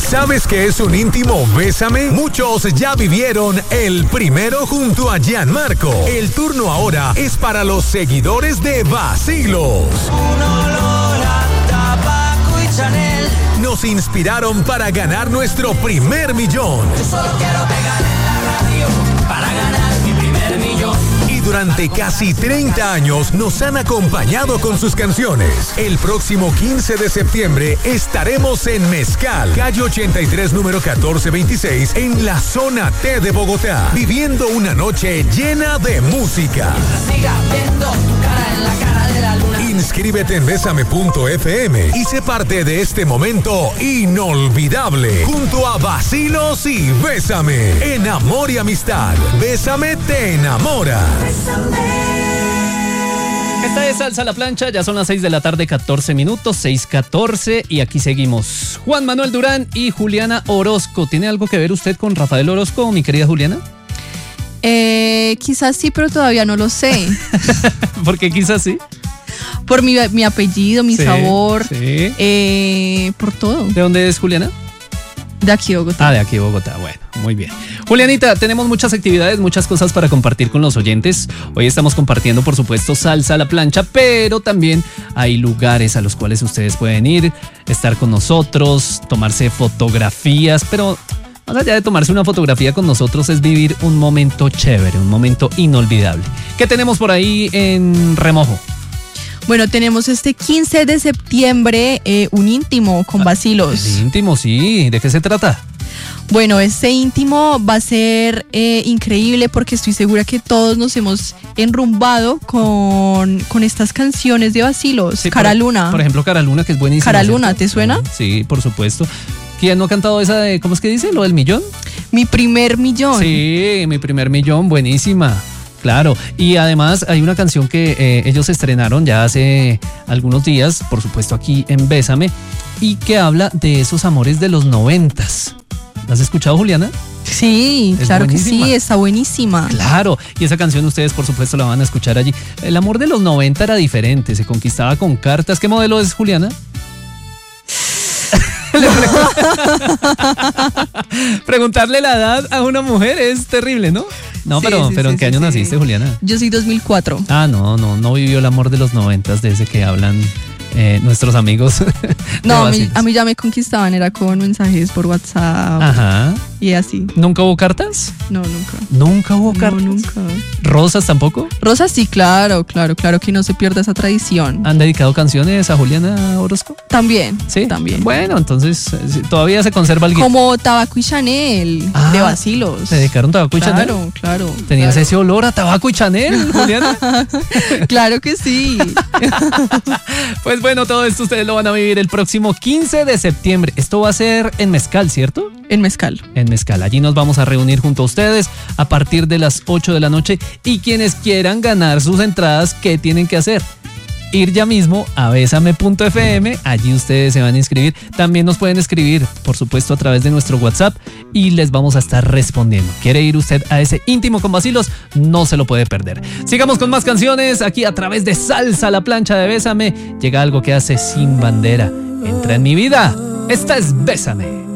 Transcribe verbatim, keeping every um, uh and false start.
¿Sabes qué es un íntimo Bésame? Muchos ya vivieron el primero junto a Gianmarco. El turno ahora es para los seguidores de Vacilos. Un olor a tabaco y Chanel. Nos inspiraron para ganar nuestro primer millón. Yo solo quiero pegar en la radio para ganar mi primer millón. Y durante casi treinta años nos han acompañado con sus canciones. El próximo quince de septiembre estaremos en Mezcal, calle ochenta y tres, número catorce veintiséis, en la zona T de Bogotá, viviendo una noche llena de música. Siga viendo tu cara en la cara de la luna. Inscríbete en Bésame punto efe eme y sé parte de este momento inolvidable junto a Vacilos y Bésame. En amor y amistad, Bésame te enamora. Esta es Salsa a la Plancha, ya son las seis de la tarde, catorce minutos, seis catorce, y aquí seguimos. Juan Manuel Durán y Juliana Orozco. ¿Tiene algo que ver usted con Rafael Orozco, mi querida Juliana? Eh, quizás sí, pero todavía no lo sé. ¿Por qué quizás sí? Por mi, mi apellido, mi Sí, sabor, sí. eh, por todo. ¿De dónde es Juliana? De aquí de Bogotá. Ah, de aquí de Bogotá. Bueno, muy bien. Julianita, tenemos muchas actividades, muchas cosas para compartir con los oyentes. Hoy estamos compartiendo, por supuesto, Salsa a la Plancha, pero también hay lugares a los cuales ustedes pueden ir, estar con nosotros, tomarse fotografías, pero más allá de tomarse una fotografía con nosotros es vivir un momento chévere, un momento inolvidable. ¿Qué tenemos por ahí en remojo? Bueno, tenemos este quince de septiembre eh, un íntimo con Vacilos. El íntimo, sí. ¿De qué se trata? Bueno, este íntimo va a ser eh, increíble porque estoy segura que todos nos hemos enrumbado con, con estas canciones de Vacilos. Sí, Cara por, Luna. Por ejemplo, Cara Luna, que es buenísima. Cara Luna, ¿cierto? ¿te suena? Sí, por supuesto. ¿Quién no ha cantado esa de, cómo es que dice, lo del millón? Mi primer millón. Sí, mi primer millón, buenísima. Claro, y además hay una canción que eh, ellos estrenaron ya hace algunos días, por supuesto aquí en Bésame, y que habla de esos amores de los noventas. ¿La has escuchado, Juliana? Sí, Es claro buenísima. que sí, está buenísima. Claro, y esa canción ustedes por supuesto la van a escuchar allí. El amor de los noventa era diferente, se conquistaba con cartas. ¿Qué modelo es, Juliana? Preguntarle la edad a una mujer es terrible, ¿no? No, Sí, pero, sí, pero sí, ¿en qué sí, año sí. naciste, Juliana? Yo soy dos mil cuatro. Ah, no, no, no vivió el amor de los noventas desde que hablan eh, nuestros amigos. de No, a mí, Vacilos. a mí ya me conquistaban, era con mensajes por WhatsApp Ajá. y así. ¿Nunca hubo cartas? No, nunca. ¿Nunca hubo No, cartas? nunca. ¿Rosas tampoco? Rosa sí, claro, claro, claro que no se pierda esa tradición. ¿Han dedicado canciones a Juliana Orozco? También, Sí. también. Bueno, entonces eh, sí, todavía se conserva el guito. Como Tabaco y Chanel, Ah, de Vacilos. ¿Se dedicaron tabaco y Chanel? Claro, claro. ¿Tenías claro. ese olor a tabaco y Chanel, Juliana? Claro que sí. Pues bueno, todo esto ustedes lo van a vivir el próximo quince de septiembre. Esto va a ser en Mezcal, ¿cierto? En Mezcal. En Mezcal. Allí nos vamos a reunir junto a ustedes a partir de las ocho de la noche. Y quienes quieran ganar sus entradas, ¿qué tienen que hacer? Ir ya mismo a Bésame punto efe eme, allí ustedes se van a inscribir. También nos pueden escribir, por supuesto, a través de nuestro WhatsApp y les vamos a estar respondiendo. ¿Quiere ir usted a ese íntimo con Vacilos? No se lo puede perder. Sigamos con más canciones aquí a través de Salsa a la Plancha de Bésame. Llega algo que hace Sin Bandera. Entra en mi vida. Esta es Bésame.